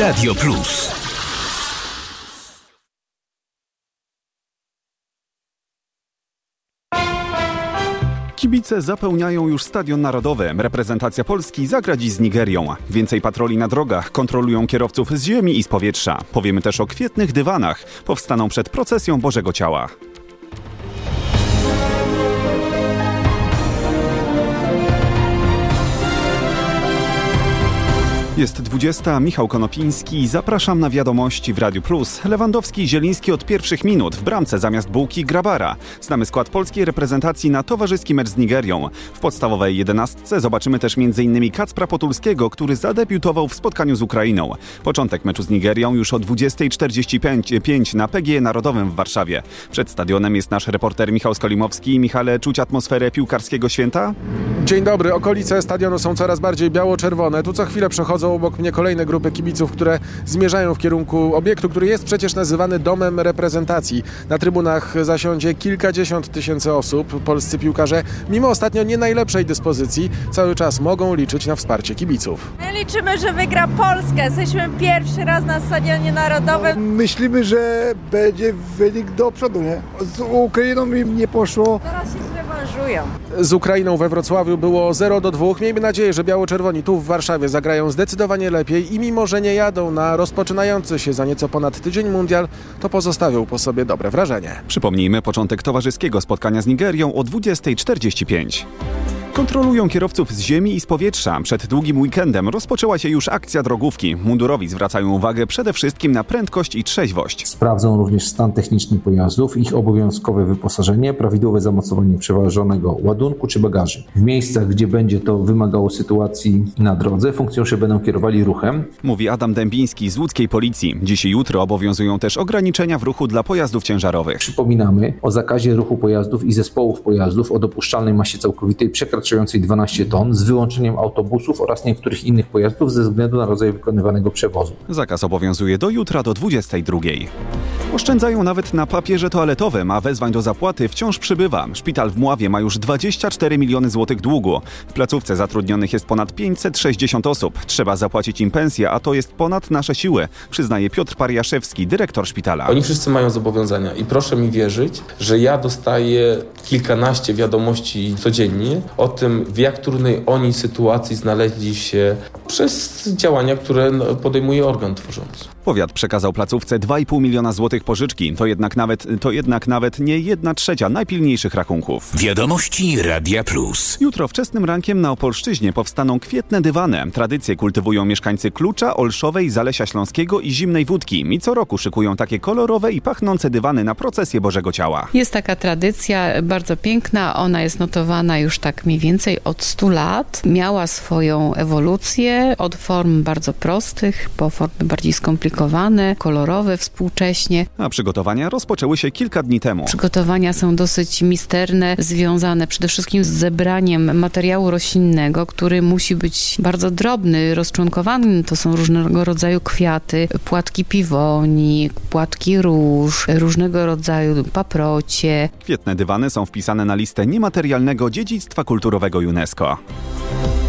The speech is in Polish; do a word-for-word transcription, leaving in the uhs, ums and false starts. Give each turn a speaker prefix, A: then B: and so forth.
A: Radio Plus.
B: Kibice zapełniają już Stadion Narodowy. Reprezentacja Polski zagra dziś z Nigerią. Więcej patroli na drogach, kontrolują kierowców z ziemi i z powietrza. Powiemy też o kwietnych dywanach. Powstaną przed procesją Bożego Ciała. Jest dwudziesta, Michał Konopiński. Zapraszam na wiadomości w Radiu Plus. Lewandowski i Zieliński od pierwszych minut. W bramce zamiast Bułki Grabara. Znamy skład polskiej reprezentacji na towarzyski mecz z Nigerią. W podstawowej jedenastce zobaczymy też między innymi Kacpra Potulskiego, który zadebiutował w spotkaniu z Ukrainą. Początek meczu z Nigerią już o dwudziesta czterdzieści pięć na P G E Narodowym w Warszawie. Przed stadionem jest nasz reporter Michał Skolimowski. Michale, czuć atmosferę piłkarskiego święta?
C: Dzień dobry. Okolice stadionu są coraz bardziej biało-czerwone. Tu co chwilę przechodzą obok mnie kolejne grupy kibiców, które zmierzają w kierunku obiektu, który jest przecież nazywany domem reprezentacji. Na trybunach zasiądzie kilkadziesiąt tysięcy osób. Polscy piłkarze, mimo ostatnio nie najlepszej dyspozycji, cały czas mogą liczyć na wsparcie kibiców.
D: My liczymy, że wygra Polska. Jesteśmy pierwszy raz na Stadionie Narodowym.
E: Myślimy, że będzie wynik do przodu, nie? Z Ukrainą im nie poszło.
D: Teraz się zrewanżują.
C: Z Ukrainą we Wrocławiu było zero do dwóch. Miejmy nadzieję, że biało-czerwoni tu w Warszawie zagrają zdecydowanie lepiej i mimo, że nie jadą na rozpoczynający się za nieco ponad tydzień mundial, to pozostawią po sobie dobre wrażenie.
B: Przypomnijmy początek towarzyskiego spotkania z Nigerią o dwudziesta czterdzieści pięć. Kontrolują kierowców z ziemi i z powietrza. Przed długim weekendem rozpoczęła się już akcja drogówki. Mundurowi zwracają uwagę przede wszystkim na prędkość i trzeźwość.
F: Sprawdzą również stan techniczny pojazdów, ich obowiązkowe wyposażenie, prawidłowe zamocowanie przewożonego ładunku czy bagaży. W miejscach, gdzie będzie to wymagało sytuacji na drodze, funkcjonariusze będą kierowali ruchem.
B: Mówi Adam Dębiński z łódzkiej policji. Dziś i jutro obowiązują też ograniczenia w ruchu dla pojazdów ciężarowych.
F: Przypominamy o zakazie ruchu pojazdów i zespołów pojazdów o dopuszczalnej masie całkowitej przekraczającej dwanaście ton z wyłączeniem autobusów oraz niektórych innych pojazdów ze względu na rodzaj wykonywanego przewozu.
B: Zakaz obowiązuje do jutra do dwudziestej drugiej. Oszczędzają nawet na papierze toaletowym, a wezwań do zapłaty wciąż przybywa. Szpital w Mławie ma już dwadzieścia cztery miliony złotych długu. W placówce zatrudnionych jest ponad pięćset sześćdziesiąt osób. Trzeba zapłacić im pensję, a to jest ponad nasze siły, przyznaje Piotr Pariaszewski, dyrektor szpitala.
G: Oni wszyscy mają zobowiązania i proszę mi wierzyć, że ja dostaję kilkanaście wiadomości codziennie o tym, w jak trudnej oni sytuacji znaleźli się przez działania, które podejmuje organ tworzący.
B: Powiat przekazał placówce dwa i pół miliona złotych pożyczki. To jednak nawet, to jednak nawet nie jedna trzecia najpilniejszych rachunków.
A: Wiadomości Radia Plus.
B: Jutro wczesnym rankiem na Opolszczyźnie powstaną kwietne dywany. Tradycje kultywują mieszkańcy Klucza, Olszowej, Zalesia Śląskiego i Zimnej Wódki. I co roku szykują takie kolorowe i pachnące dywany na procesję Bożego Ciała.
H: Jest taka tradycja bardzo piękna. Ona jest notowana już tak mniej więcej od stu lat. Miała swoją ewolucję od form bardzo prostych po formy bardziej skomplikowane, kolorowe współcześnie.
B: A przygotowania rozpoczęły się kilka dni temu.
H: Przygotowania są dosyć misterne, związane przede wszystkim z zebraniem materiału roślinnego, który musi być bardzo drobny, rozczłonkowany. To są różnego rodzaju kwiaty, płatki piwoni, płatki róż, różnego rodzaju paprocie.
B: Kwietne dywany są wpisane na listę niematerialnego dziedzictwa kulturowego UNESCO.